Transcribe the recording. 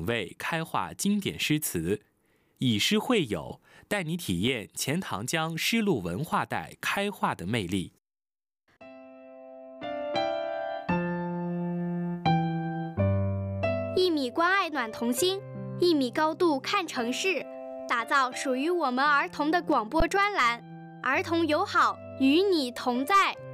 品味开化经典诗词，以诗会友，带你体验钱塘江丝路文化带开化的魅力。 1米关爱暖童心，1米高度看城市，打造属于我们儿童的广播专栏，儿童友好，与你同在。